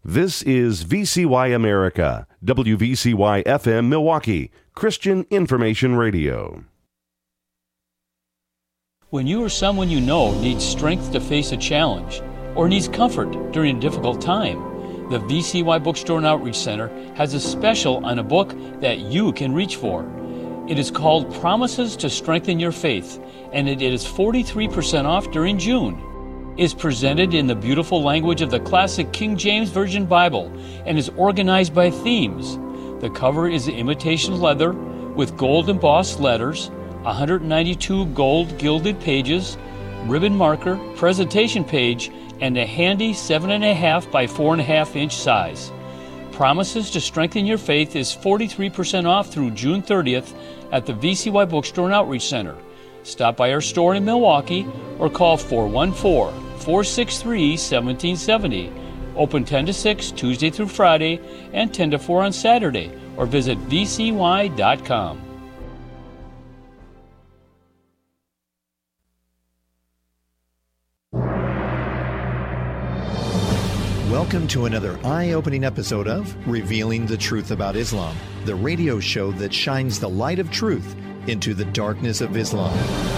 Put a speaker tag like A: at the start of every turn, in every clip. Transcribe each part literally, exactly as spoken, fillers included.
A: This is V C Y America, W V C Y F M Milwaukee, Christian Information Radio.
B: When you or someone you know needs strength to face a challenge or needs comfort during a difficult time, the V C Y Bookstore and Outreach Center has a special on a book that you can reach for. It is called Promises to Strengthen Your Faith, and it is forty-three percent off during June. It is presented in the beautiful language of the classic King James Version Bible and is organized by themes. The cover is imitation leather with gold embossed letters, one hundred ninety-two gold gilded pages, ribbon marker, presentation page, and a handy seven and a half by four and a half inch size. Promises to Strengthen Your Faith is forty-three percent off through June thirtieth at the V C Y Bookstore and Outreach Center. Stop by our store in Milwaukee or call four one four, four six three, one seven seven zero. Open ten to six Tuesday through Friday and ten to four on Saturday, or visit v c y dot com.
C: Welcome to another eye-opening episode of Revealing the Truth About Islam, the radio show that shines the light of truth into the darkness of Islam.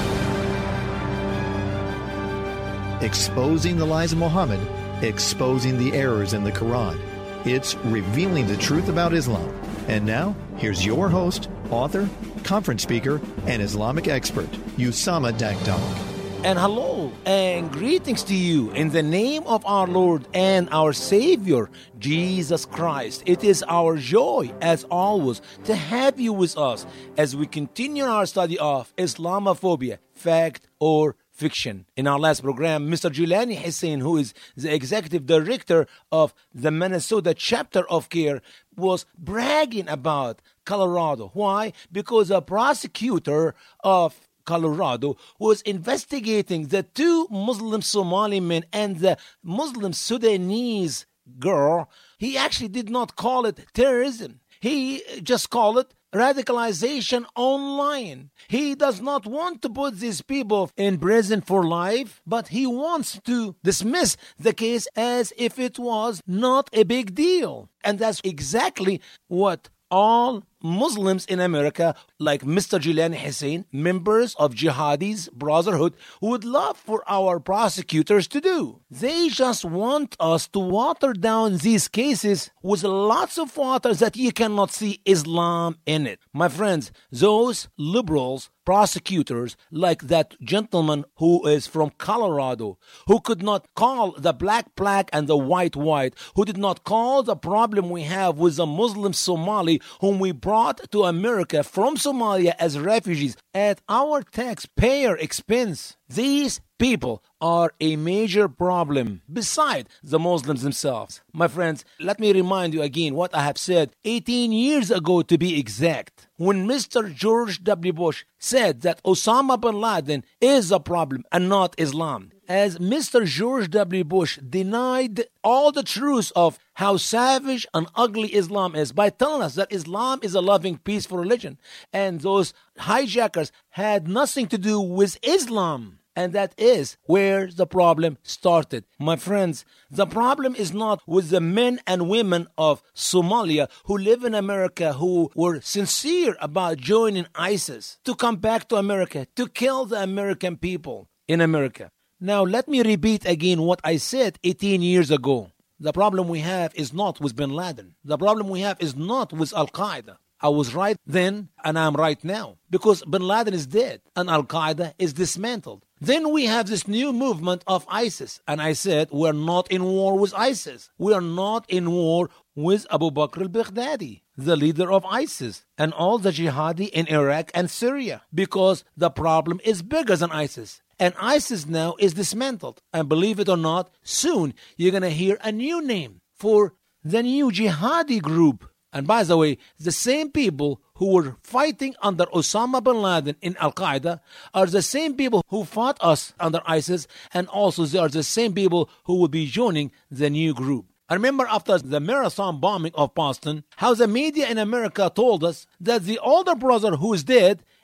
C: Exposing the lies of Muhammad, exposing the errors in the Quran. It's Revealing the Truth About Islam. And now, here's your host, author, conference speaker, and Islamic expert, Usama Dakdok.
D: And hello and greetings to you in the name of our Lord and our Savior, Jesus Christ. It is our joy, as always, to have you with us as we continue our study of Islamophobia, fact or fiction. In our last program, Mister Julani Hussein, who is the executive director of the Minnesota chapter of CARE, was bragging about Colorado. Why? Because a prosecutor of Colorado was investigating the two Muslim Somali men and the Muslim Sudanese girl. He actually did not call it terrorism. He just called it radicalization online. He does not want to put these people in prison for life, but he wants to dismiss the case as if it was not a big deal. And that's exactly what all Muslims in America, like Mister Julani Hussein, members of Jihadis Brotherhood, would love for our prosecutors to do. They just want us to water down these cases with lots of water that you cannot see Islam in it. My friends, those liberals, prosecutors, like that gentleman who is from Colorado, who could not call the black black and the white white, who did not call the problem we have with the Muslim Somali whom we brought to America from Somalia as refugees at our taxpayer expense. These people are a major problem beside the Muslims themselves. My friends, let me remind you again what I have said eighteen years ago, to be exact, when Mister George W. Bush said that Osama bin Laden is a problem and not Islam. As Mister George W. Bush denied all the truths of how savage and ugly Islam is by telling us that Islam is a loving, peaceful religion, and those hijackers had nothing to do with Islam. And that is where the problem started. My friends, the problem is not with the men and women of Somalia who live in America who were sincere about joining ISIS to come back to America, to kill the American people in America. Now, let me repeat again what I said eighteen years ago. The problem we have is not with bin Laden. The problem we have is not with Al-Qaeda. I was right then and I'm right now because bin Laden is dead and Al-Qaeda is dismantled. Then we have this new movement of ISIS. And I said, we're not in war with ISIS. We are not in war with Abu Bakr al-Baghdadi, the leader of ISIS, and all the jihadi in Iraq and Syria, because the problem is bigger than ISIS. And ISIS now is dismantled. And believe it or not, soon you're going to hear a new name for the new jihadi group. And by the way, the same people who were fighting under Osama bin Laden in Al-Qaeda are the same people who fought us under ISIS, and also they are the same people who will be joining the new group. I remember after the marathon bombing of Boston, how the media in America told us that the older brother who is dead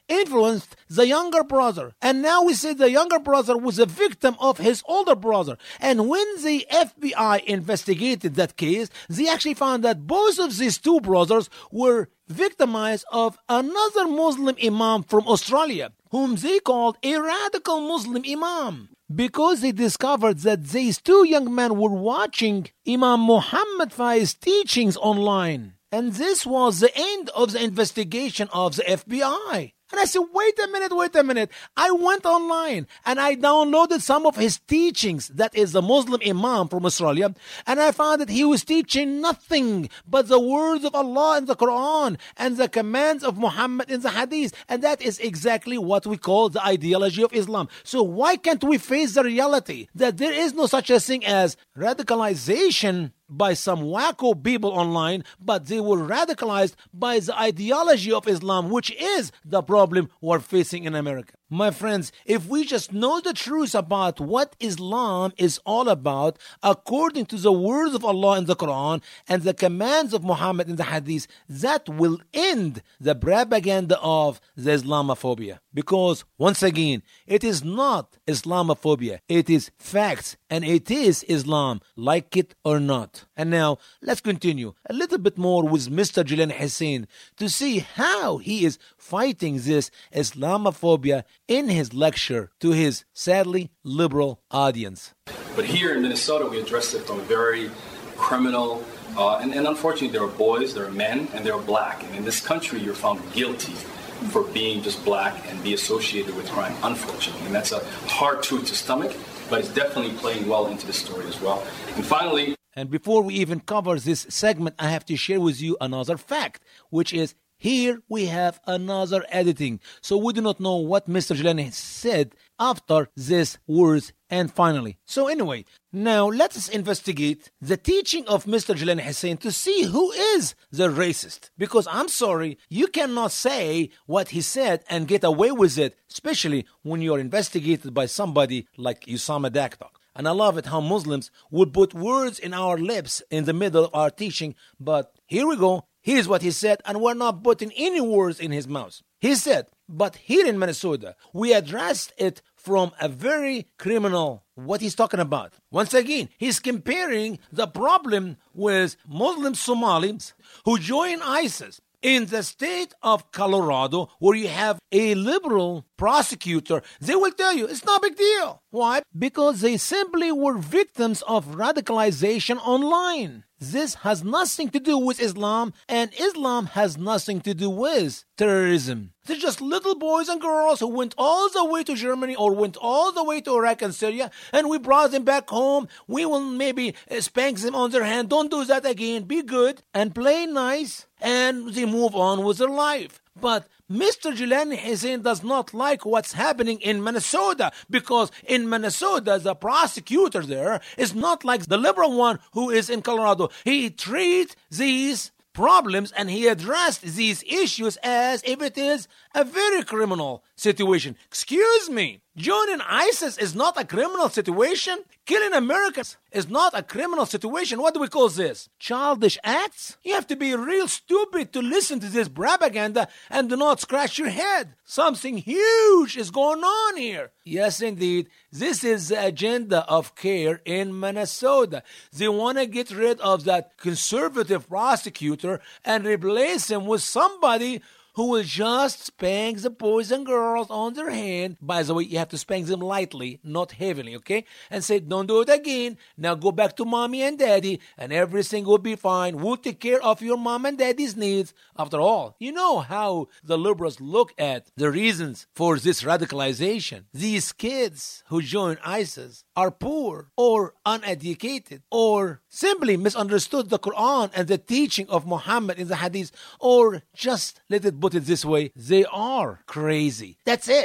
D: influenced the younger brother. And now we say the younger brother was a victim of his older brother. And when the F B I investigated that case, they actually found that both of these two brothers were victimized of another Muslim imam from Australia, whom they called a radical Muslim imam, because they discovered that these two young men were watching Imam Muhammad Fai's teachings online. And this was the end of the investigation of the F B I. And I said, wait a minute, wait a minute. I went online and I downloaded some of his teachings. That is the Muslim imam from Australia. And I found that he was teaching nothing but the words of Allah in the Quran and the commands of Muhammad in the Hadith. And that is exactly what we call the ideology of Islam. So why can't we face the reality that there is no such a thing as radicalization by some wacko people online, but they were radicalized by the ideology of Islam, which is the problem we're facing in America. My friends, if we just know the truth about what Islam is all about, according to the words of Allah in the Quran and the commands of Muhammad in the Hadith, that will end the propaganda of the Islamophobia. Because, once again, it is not Islamophobia. It is facts, and it is Islam, like it or not. And now, let's continue a little bit more with Mister Jilan Hussein to see how he is fighting this Islamophobia in his lecture to his sadly liberal audience.
E: But here in Minnesota, we addressed it from a very criminal, uh, and, and unfortunately there are boys, there are men, and there are black. And in this country, you're found guilty for being just black and be associated with crime, unfortunately. And that's a hard truth to stomach, but it's definitely playing well into the story as well. And finally...
D: And before we even cover this segment, I have to share with you another fact, which is here we have another editing. So we do not know what Mister Jilan said after these words. And finally, so anyway, now let us investigate the teaching of Mister Jilan Hussein to see who is the racist. Because I'm sorry, you cannot say what he said and get away with it, especially when you're investigated by somebody like Usama Daktok. And I love it how Muslims would put words in our lips in the middle of our teaching. But here we go. Here's what he said, and we're not putting any words in his mouth. He said, but here in Minnesota, we addressed it from a very criminal, what he's talking about. Once again, he's comparing the problem with Muslim Somalis who join ISIS. In the state of Colorado, where you have a liberal prosecutor, they will tell you it's not a big deal. Why? Because they simply were victims of radicalization online. This has nothing to do with Islam, and Islam has nothing to do with terrorism. They're just little boys and girls who went all the way to Germany or went all the way to Iraq and Syria, and we brought them back home. We will maybe spank them on their hand. Don't do that again. Be good and play nice, and they move on with their life. But Mister Jilan Hussein does not like what's happening in Minnesota, because in Minnesota, the prosecutor there is not like the liberal one who is in Colorado. He treats these problems and he addressed these issues as if it is a very criminal situation. Excuse me, joining ISIS is not a criminal situation. Killing Americans is not a criminal situation. What do we call this? Childish acts? You have to be real stupid to listen to this propaganda and do not scratch your head. Something huge is going on here. Yes, indeed. This is the agenda of CAIR in Minnesota. They want to get rid of that conservative prosecutor and replace him with somebody who will just spank the boys and girls on their hand. By the way, you have to spank them lightly, not heavily, okay? And say, don't do it again. Now go back to mommy and daddy, and everything will be fine. We'll take care of your mom and daddy's needs. After all, you know how the liberals look at the reasons for this radicalization. These kids who join ISIS are poor or uneducated or simply misunderstood the Quran and the teaching of Muhammad in the Hadith, or just let it put it this way, they are crazy. That's it.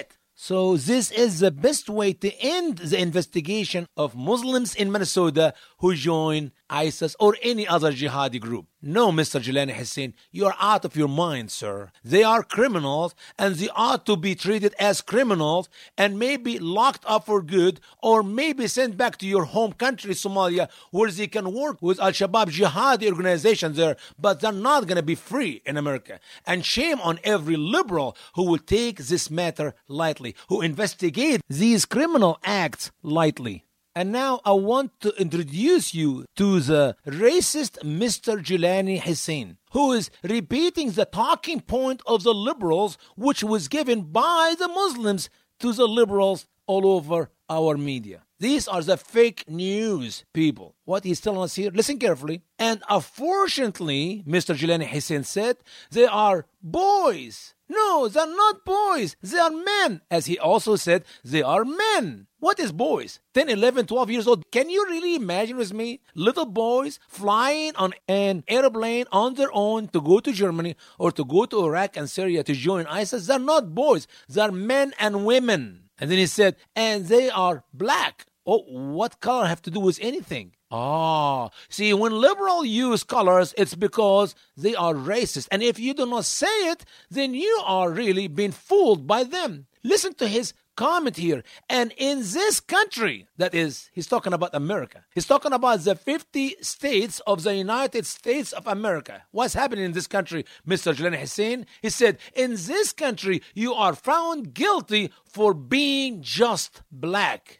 D: So this is the best way to end the investigation of Muslims in Minnesota who join ISIS or any other jihadi group. No, Mister Jelani Hussein, you are out of your mind, sir. They are criminals, and they ought to be treated as criminals and maybe locked up for good, or maybe sent back to your home country, Somalia, where they can work with Al-Shabaab jihadi organizations there, but they're not going to be free in America. And shame on every liberal who will take this matter lightly, who investigate these criminal acts lightly. And now I want to introduce you to the racist Mister Jelani Hussein, who is repeating the talking point of the liberals, which was given by the Muslims to the liberals all over our media. These are the fake news people. What he's telling us here, listen carefully. And unfortunately, Mister Jelani Hussein said, they are boys. No, they're not boys. They are men. As he also said, they are men. What is boys? ten, eleven, twelve years old. Can you really imagine with me? Little boys flying on an airplane on their own to go to Germany or to go to Iraq and Syria to join ISIS. They're not boys. They're men and women. And then he said, and they are black. Oh, what color have to do with anything? Ah, see, when liberals use colors, it's because they are racist. And if you do not say it, then you are really being fooled by them. Listen to his comment here. And in this country, that is, he's talking about America. He's talking about the fifty states of the United States of America. What's happening in this country, Mister Jelani Hussein? He said, in this country, you are found guilty for being just black.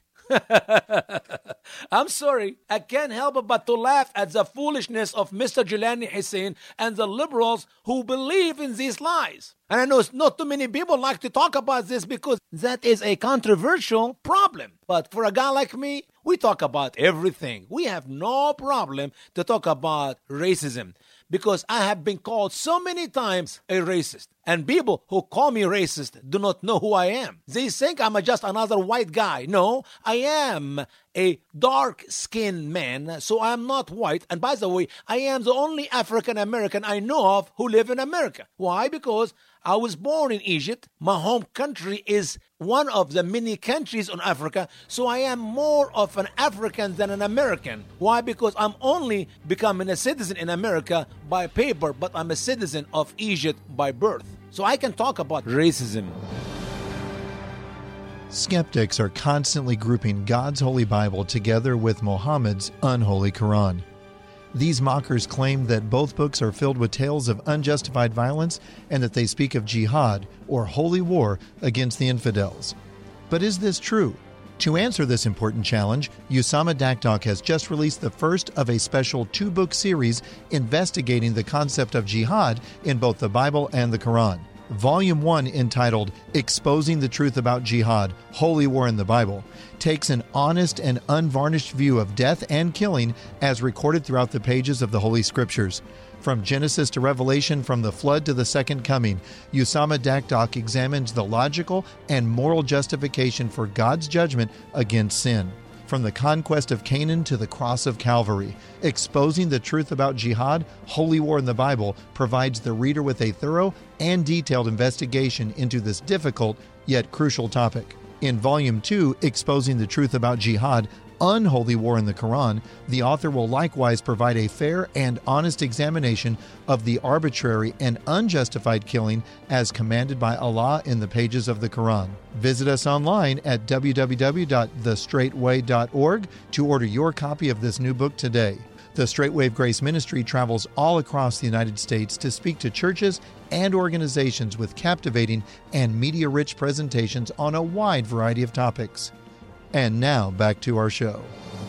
D: I'm sorry, I can't help but to laugh at the foolishness of Mister Jelani Hussein and the liberals who believe in these lies. And I know not too many people like to talk about this because that is a controversial problem. But for a guy like me, we talk about everything. We have no problem to talk about racism because I have been called so many times a racist. And people who call me racist do not know who I am. They think I'm just another white guy. No, I am a dark-skinned man, so I'm not white. And by the way, I am the only African-American I know of who live in America. Why? Because I was born in Egypt. My home country is one of the many countries in Africa, so I am more of an African than an American. Why? Because I'm only becoming a citizen in America by paper, but I'm a citizen of Egypt by birth. So I can talk about racism.
C: Skeptics are constantly grouping God's Holy Bible together with Muhammad's unholy Quran. These mockers claim that both books are filled with tales of unjustified violence and that they speak of jihad, or holy war, against the infidels. But is this true? To answer this important challenge, Usama Dakdok has just released the first of a special two-book series investigating the concept of jihad in both the Bible and the Quran. Volume one, entitled Exposing the Truth About Jihad, Holy War in the Bible, takes an honest and unvarnished view of death and killing as recorded throughout the pages of the Holy Scriptures. From Genesis to Revelation, from the flood to the second coming, Usama Dakdok examines the logical and moral justification for God's judgment against sin. From the conquest of Canaan to the cross of Calvary, Exposing the Truth About Jihad, Holy War in the Bible provides the reader with a thorough and detailed investigation into this difficult yet crucial topic. In Volume two, Exposing the Truth About Jihad, Unholy War in the Quran, the author will likewise provide a fair and honest examination of the arbitrary and unjustified killing as commanded by Allah in the pages of the Quran. Visit us online at w w w dot the straight way dot org to order your copy of this new book today. The Straight Wave Grace Ministry travels all across the United States to speak to churches and organizations with captivating and media-rich presentations on a wide variety of topics. And now, back to our show.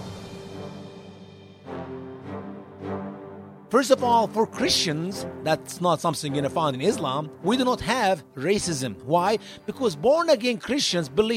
D: First of all, for Christians, that's not something you found in Islam. We do not have racism. Why? Because born-again Christians believe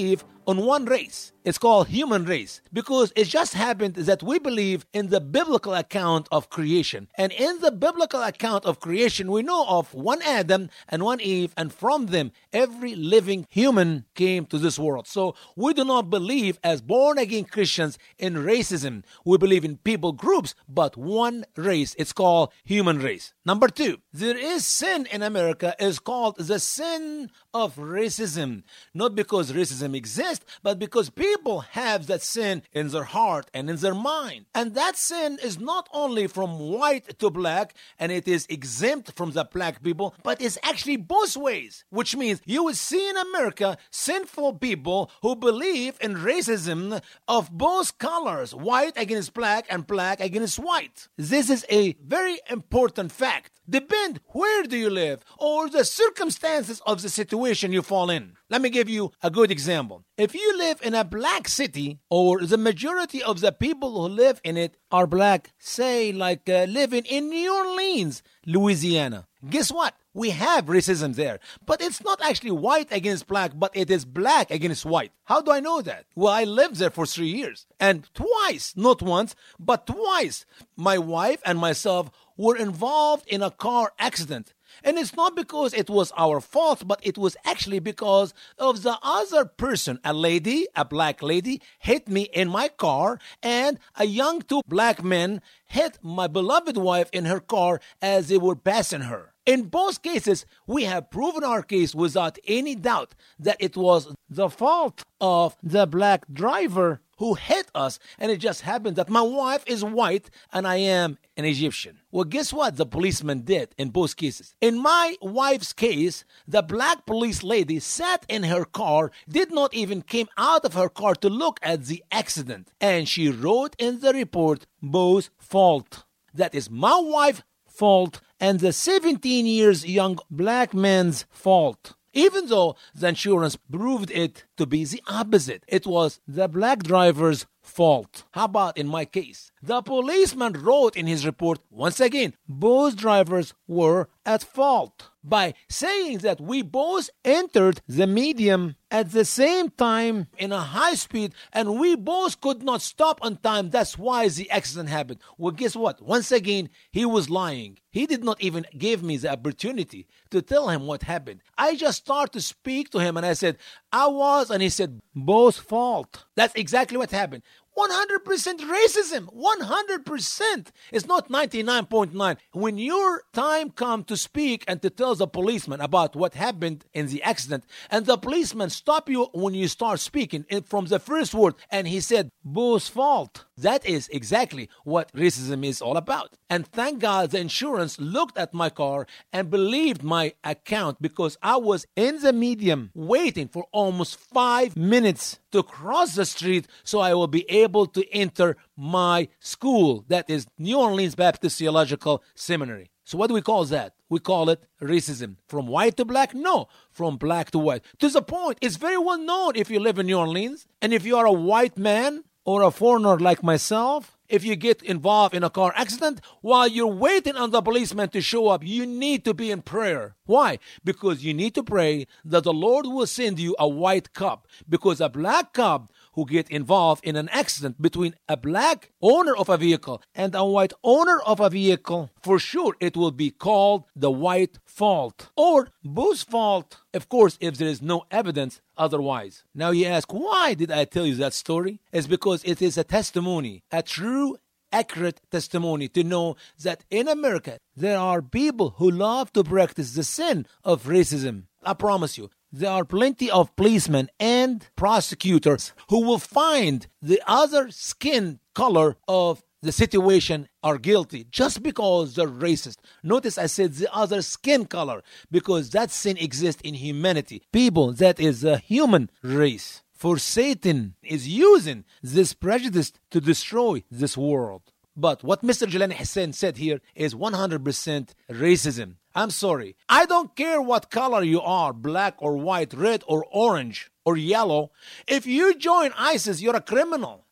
D: on one race. It's called human race because it just happened that we believe in the biblical account of creation. And in the biblical account of creation, we know of one Adam and one Eve, and from them, every living human came to this world. So we do not believe as born-again Christians in racism. We believe in people groups, but one race. It's called human race. Number two, there is sin in America. It's called the sin of racism. Not because racism exists, but because people have that sin in their heart and in their mind. And that sin is not only from white to black, and it is exempt from the black people, but it's actually both ways, which means you will see in America sinful people who believe in racism of both colors, white against black and black against white. This is a very important fact. Depend where do you live or the circumstances of the situation you fall in. Let me give you a good example. If you live in a black city or the majority of the people who live in it are black, say like uh, living in New Orleans, Louisiana, guess what? We have racism there, but it's not actually white against black, but it is black against white. How do I know that? Well, I lived there for three years and twice, not once, but twice, my wife and myself were involved in a car accident. And it's not because it was our fault, but it was actually because of the other person. A lady, a black lady, hit me in my car, and a young two black men hit my beloved wife in her car as they were passing her. In both cases, we have proven our case without any doubt that it was the fault of the black driver who hit us, and it just happened that my wife is white and I am an Egyptian. Well, guess what the policeman did in both cases? In my wife's case, the black police lady sat in her car, did not even came out of her car to look at the accident, and she wrote in the report, both fault. That is my wife's fault and the seventeen years young black man's fault. Even though the insurance proved it to be the opposite. It was the black driver's fault. How about in my case? The policeman wrote in his report, once again, both drivers were at fault by saying that we both entered the medium at the same time in a high speed and we both could not stop on time. That's why the accident happened. Well, guess what? Once again, he was lying. He did not even give me the opportunity to tell him what happened. I just started to speak to him and I said, I was, and he said, both fault. That's exactly what happened. one hundred percent racism, one hundred percent. It's not ninety-nine point nine. When your time comes to speak and to tell the policeman about what happened in the accident, and the policeman stop you when you start speaking from the first word, and he said, both fault. That is exactly what racism is all about. And thank God the insurance looked at my car and believed my account because I was in the medium waiting for almost five minutes to cross the street so I will be able to enter my school. That is New Orleans Baptist Theological Seminary. So what do we call that? We call it racism. From white to black? No, from black to white. To the point, it's very well known if you live in New Orleans and if you are a white man or a foreigner like myself, if you get involved in a car accident, while you're waiting on the policeman to show up, you need to be in prayer. Why? Because you need to pray that the Lord will send you a white cop. Because a black cop who get involved in an accident between a black owner of a vehicle and a white owner of a vehicle, for sure it will be called the white fault or both fault, of course, if there is no evidence otherwise. Now you ask, why did I tell you that story? It's because it is a testimony, a true, accurate testimony to know that in America, there are people who love to practice the sin of racism. I promise you, there are plenty of policemen and prosecutors who will find the other skin color of the situation are guilty just because they're racist. Notice I said the other skin color because that sin exists in humanity. People, that is a human race. For Satan is using this prejudice to destroy this world. But what Mister Jelani Hussein said here is one hundred percent racism. I'm sorry. I don't care what color you are, black or white, red or orange or yellow. If you join ISIS, you're a criminal.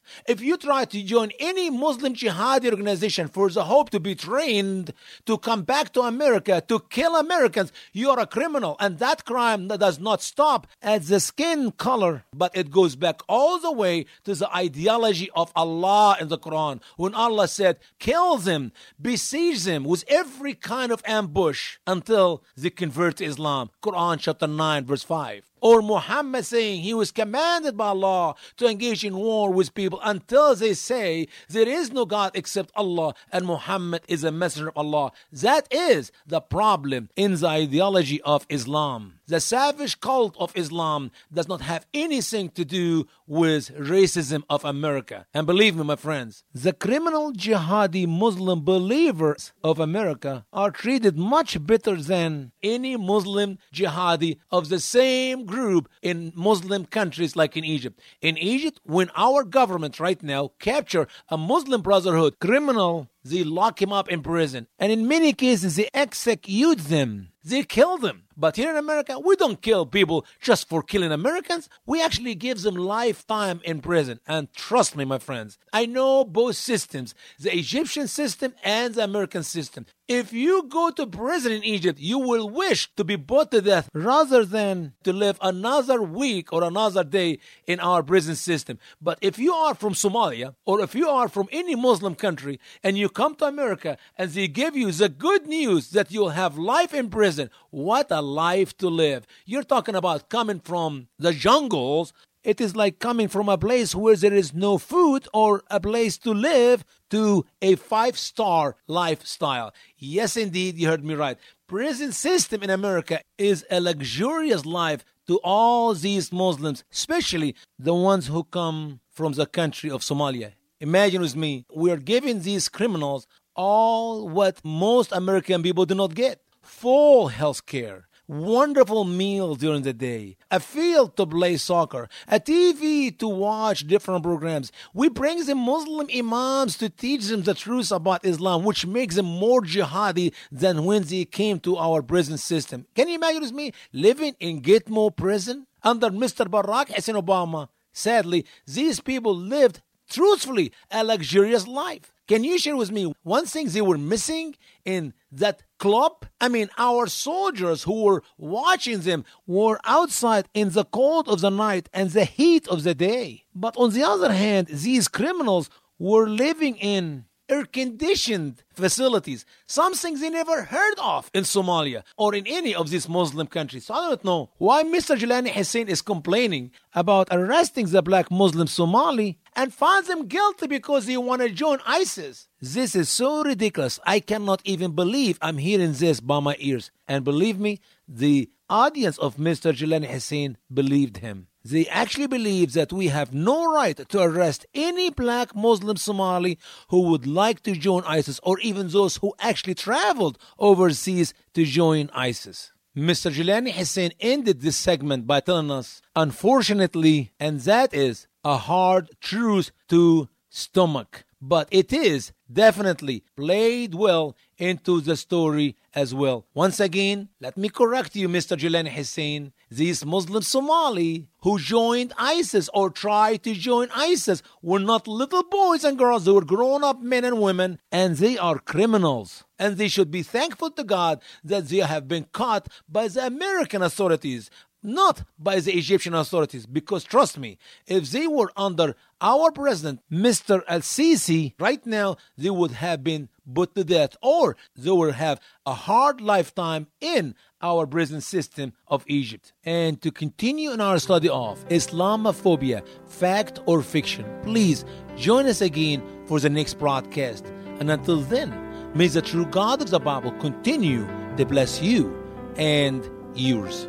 D: If you try to join any Muslim jihadi organization for the hope to be trained to come back to America to kill Americans, you are a criminal. And that crime does not stop at the skin color, but it goes back all the way to the ideology of Allah in the Quran. When Allah said, kill them, besiege them with every kind of ambush until they convert to Islam. Quran chapter nine verse five. Or Muhammad saying he was commanded by Allah to engage in war with people until they say there is no God except Allah and Muhammad is a messenger of Allah. That is the problem in the ideology of Islam. The savage cult of Islam does not have anything to do with racism of America. And believe me, my friends, the criminal jihadi Muslim believers of America are treated much better than any Muslim jihadi of the same group in Muslim countries like in Egypt. In Egypt, when our government right now capture a Muslim Brotherhood criminal, they lock him up in prison. And in many cases, they execute them. They kill them. But here in America, we don't kill people just for killing Americans. We actually give them lifetime in prison. And trust me, my friends, I know both systems, the Egyptian system and the American system. If you go to prison in Egypt, you will wish to be put to death rather than to live another week or another day in our prison system. But if you are from Somalia or if you are from any Muslim country and you come to America and they give you the good news that you'll have life in prison, what a life to live. You're talking about coming from the jungles. It is like coming from a place where there is no food or a place to live to a five-star lifestyle. Yes, indeed, you heard me right. Prison system in America is a luxurious life to all these Muslims, especially the ones who come from the country of Somalia. Imagine with me, we're giving these criminals all what most American people do not get. Full health care, wonderful meals during the day, a field to play soccer, a T V to watch different programs. We bring the Muslim imams to teach them the truth about Islam, which makes them more jihadi than when they came to our prison system. Can you imagine with me living in Gitmo prison under Mister Barack Hussein Obama? Sadly, these people lived truthfully a luxurious life. Can you share with me one thing they were missing in that club? I mean, our soldiers who were watching them were outside in the cold of the night and the heat of the day. But on the other hand, these criminals were living in air-conditioned facilities, something they never heard of in Somalia or in any of these Muslim countries. So I don't know why Mister Jelani Hussein is complaining about arresting the black Muslim Somali and finds them guilty because they want to join ISIS. This is so ridiculous. I cannot even believe I'm hearing this by my ears. And believe me, the audience of Mister Jelani Hussein believed him. They actually believe that we have no right to arrest any black Muslim Somali who would like to join ISIS, or even those who actually traveled overseas to join ISIS. Mister Jelani Hussein ended this segment by telling us, unfortunately, and that is a hard truth to stomach, but it is definitely played well into the story as well. Once again, let me correct you, Mister Jelani Hussein. These Muslim Somali who joined ISIS or tried to join ISIS were not little boys and girls. They were grown-up men and women, and they are criminals. And they should be thankful to God that they have been caught by the American authorities, not by the Egyptian authorities. Because trust me, if they were under our president, Mister Al-Sisi, right now they would have been put to death, or they would have a hard lifetime in our prison system of Egypt. And to continue in our study of Islamophobia, fact or fiction, please join us again for the next broadcast. And until then, may the true God of the Bible continue to bless you and yours.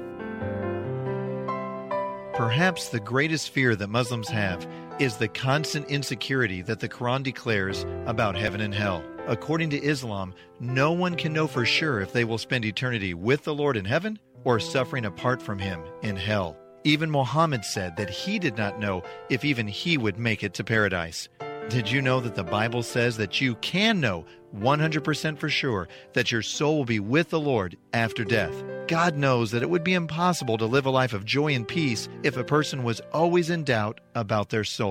C: Perhaps the greatest fear that Muslims have is the constant insecurity that the Quran declares about heaven and hell. According to Islam, no one can know for sure if they will spend eternity with the Lord in heaven or suffering apart from Him in hell. Even Muhammad said that he did not know if even he would make it to paradise. Did you know that the Bible says that you can know one hundred percent for sure that your soul will be with the Lord after death? God knows that it would be impossible to live a life of joy and peace if a person was always in doubt about their soul.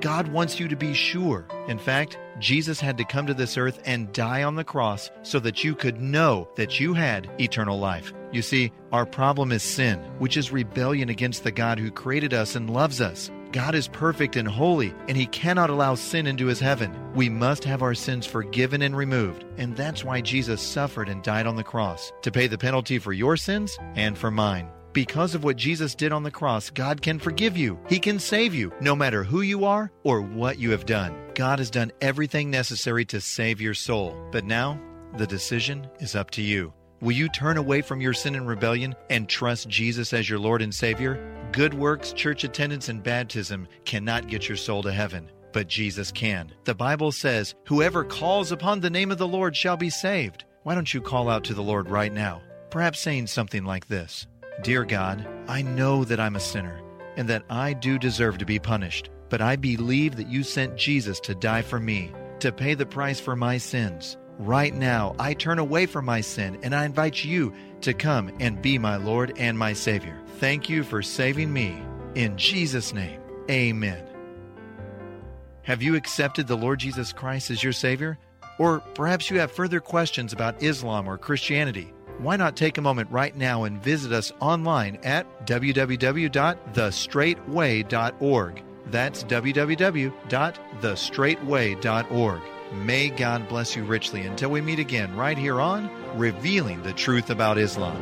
C: God wants you to be sure. In fact, Jesus had to come to this earth and die on the cross so that you could know that you had eternal life. You see, our problem is sin, which is rebellion against the God who created us and loves us. God is perfect and holy, and He cannot allow sin into His heaven. We must have our sins forgiven and removed, and that's why Jesus suffered and died on the cross, to pay the penalty for your sins and for mine. Because of what Jesus did on the cross, God can forgive you. He can save you, no matter who you are or what you have done. God has done everything necessary to save your soul. But now, the decision is up to you. Will you turn away from your sin and rebellion and trust Jesus as your Lord and Savior? Good works, church attendance, and baptism cannot get your soul to heaven, but Jesus can. The Bible says, "Whoever calls upon the name of the Lord shall be saved." Why don't you call out to the Lord right now? Perhaps saying something like this: "Dear God, I know that I'm a sinner and that I do deserve to be punished, but I believe that you sent Jesus to die for me, to pay the price for my sins. Right now, I turn away from my sin and I invite you to come and be my Lord and my Savior. Thank you for saving me. In Jesus' name, amen." Have you accepted the Lord Jesus Christ as your Savior? Or perhaps you have further questions about Islam or Christianity. Why not take a moment right now and visit us online at w w w dot the straight way dot org. That's w w w dot the straight way dot org. May God bless you richly until we meet again right here on Revealing the Truth About Islam.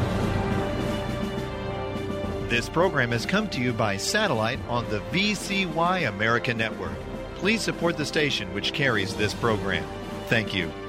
C: This program has come to you by satellite on the V C Y America Network. Please support the station which carries this program. Thank you.